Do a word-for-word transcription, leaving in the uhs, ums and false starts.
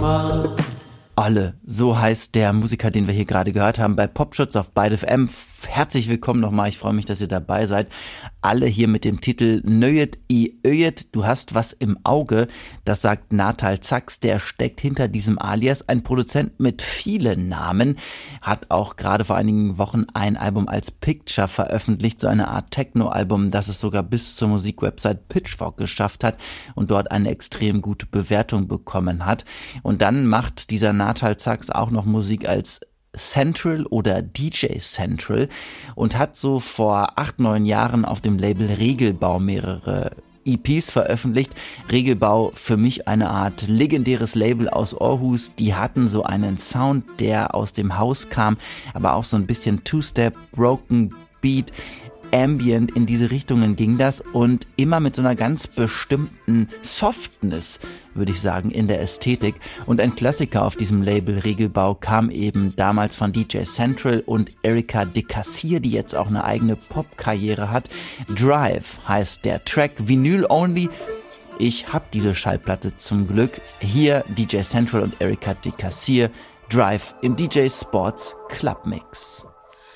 Alle, so heißt der Musiker, den wir hier gerade gehört haben, bei Popschutz auf Byte F M. Herzlich willkommen nochmal, ich freue mich, dass ihr dabei seid. Alle hier mit dem Titel Nöjet i Öjet, du hast was im Auge. Das sagt Natal Zax, der steckt hinter diesem Alias. Ein Produzent mit vielen Namen, hat auch gerade vor einigen Wochen ein Album als Picture veröffentlicht, so eine Art Techno-Album, das es sogar bis zur Musikwebsite Pitchfork geschafft hat und dort eine extrem gute Bewertung bekommen hat. Und dann macht dieser Natal Zax auch noch Musik als Central oder D J Central und hat so vor acht, neun Jahren auf dem Label Regelbau mehrere E Ps veröffentlicht. Regelbau, für mich eine Art legendäres Label aus Aarhus. Die hatten so einen Sound, der aus dem Haus kam, aber auch so ein bisschen Two-Step, Broken Beat, Ambient, in diese Richtungen ging das und immer mit so einer ganz bestimmten Softness, würde ich sagen, in der Ästhetik. Und ein Klassiker auf diesem Label Regelbau kam eben damals von D J Central und Erika de Cassier, die jetzt auch eine eigene Pop-Karriere hat. Drive heißt der Track, Vinyl Only. Ich habe diese Schallplatte zum Glück. Hier D J Central und Erika de Cassier, Drive im D J Sports Club Mix.